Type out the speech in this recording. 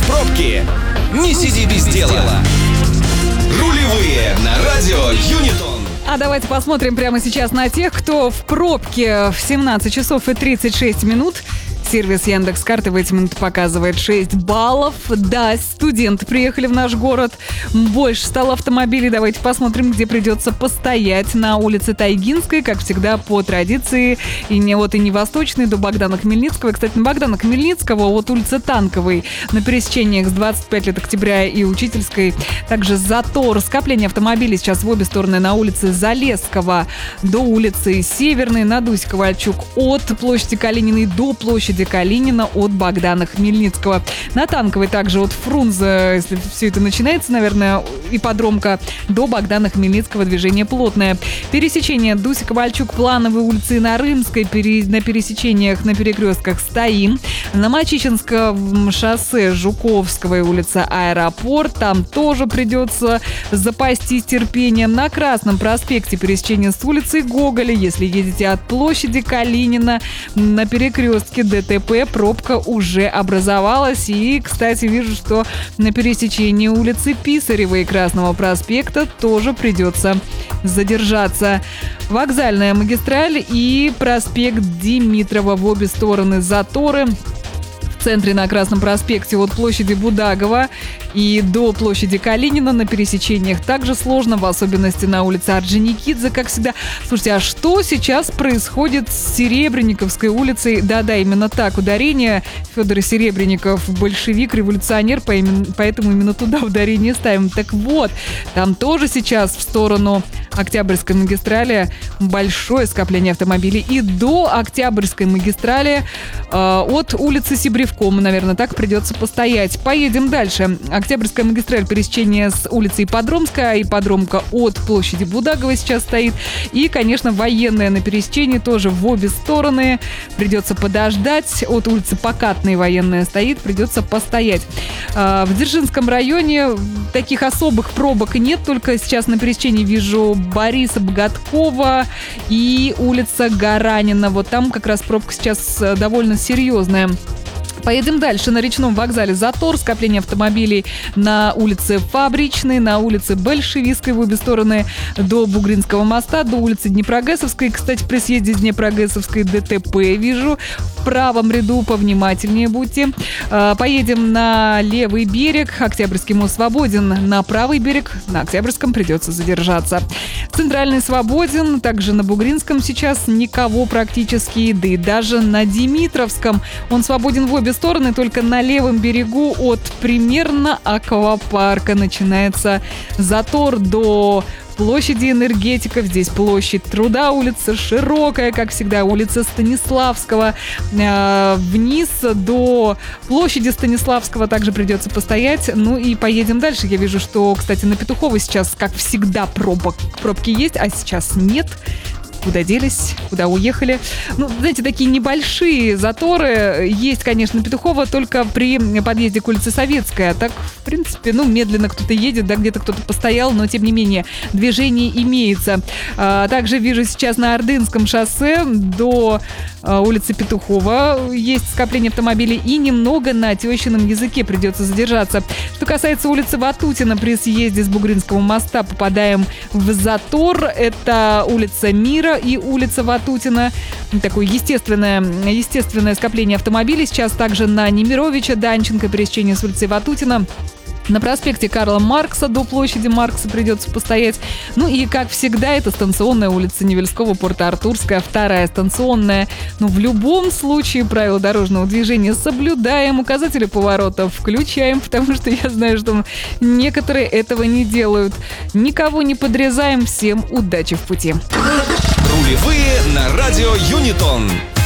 в пробке? Не сиди без дела. Рулевые на радио Юнитон. А давайте посмотрим прямо сейчас на тех, кто в пробке в 17 часов и 36 минут. Сервис Яндекс.Карты в эти минуты показывает 6 баллов. Да, студенты приехали в наш город. Больше стало автомобилей. Давайте посмотрим, где придется постоять. На улице Тайгинской, как всегда, по традиции. И не Восточной до Богдана Хмельницкого. И, кстати, на Богдана Хмельницкого от улицы Танковой на пересечениях с 25 лет октября и Учительской. Также затор. Скопление автомобилей сейчас в обе стороны на улице Залесского до улицы Северной. На Дусь-Ковальчук от площади Калининой до площади Калинина от Богдана Хмельницкого. На Танковой также от Фрунзе, если все это начинается, наверное, ипподромка, до Богдана Хмельницкого движение плотное. Пересечение Дуся-Ковальчук, Плановой улицы на Рымской, на пересечениях, на перекрестках стоим. На Мачищинском шоссе Жуковская улица Аэропорт, там тоже придется запастись терпением. На Красном проспекте пересечение с улицей Гоголя, если едете от площади Калинина, на перекрестке ДТП, пробка уже образовалась. И, кстати, вижу, что на пересечении улицы Писаревой и Красного проспекта тоже придется задержаться. Вокзальная магистраль и проспект Димитрова, в обе стороны заторы. В центре на Красном проспекте от площади Будагова и до площади Калинина на пересечениях также сложно, в особенности на улице Орджоникидзе, как всегда. Слушайте, а что сейчас происходит с Серебренниковской улицей? Да-да, именно так, ударение. Федор Серебренников большевик, революционер, поэтому именно туда ударение ставим. Так вот, там тоже сейчас в сторону Октябрьской магистрали большое скопление автомобилей. И до Октябрьской магистрали от улицы Сибревкома, наверное, так придется постоять. Поедем дальше. Октябрьская магистраль, пересечение с улицей Ипподромская, ипподромка от площади Будагова сейчас стоит. И, конечно, военная на пересечении тоже в обе стороны. Придется подождать. От улицы Покатной военная стоит, придется постоять. В Дзержинском районе таких особых пробок нет, только сейчас на пересечении вижу Бориса Богаткова и улица Гаранина. Вот там как раз пробка сейчас довольно серьезная. Поедем дальше. На Речном вокзале затор, скопление автомобилей на улице Фабричной, на улице Большевистской в обе стороны до Бугринского моста, до улицы Днепрогэсовской. Кстати, при съезде с Днепрогэсовской ДТП вижу. В правом ряду повнимательнее будьте. Поедем на левый берег. Октябрьский мост свободен. На правый берег, на Октябрьском, придется задержаться. Центральный свободен. Также на Бугринском сейчас никого практически. Да и даже на Димитровском он свободен в обе стороны, только на левом берегу от примерно Аквапарка начинается затор до площади Энергетиков. Здесь площадь Труда, улица широкая, как всегда, улица Станиславского. Вниз до площади Станиславского также придется постоять. Ну и поедем дальше. Я вижу, что, кстати, на Петуховой сейчас, как всегда, пробки есть, а сейчас нет. Куда делись, куда уехали. Ну, знаете, такие небольшие заторы есть, конечно, Петухова только при подъезде к улице Советская. Так, в принципе, медленно кто-то едет, да, где-то кто-то постоял, но, тем не менее, движение имеется. Также вижу сейчас на Ордынском шоссе до улицы Петухова есть скопление автомобилей, и немного на Тещином языке придется задержаться. Что касается улицы Ватутина, при съезде с Бугринского моста попадаем в затор. Это улица Мира и улица Ватутина. Такое естественное скопление автомобилей. Сейчас также на Немировича, Данченко, пересечение с улицей Ватутина. На проспекте Карла Маркса до площади Маркса придется постоять. Ну и, как всегда, это станционная улица Невельского, Порто-Артурская, вторая станционная. Но в любом случае правила дорожного движения соблюдаем, указатели поворотов включаем, потому что я знаю, что некоторые этого не делают. Никого не подрезаем, всем удачи в пути. Рулевые на радио Юнитон.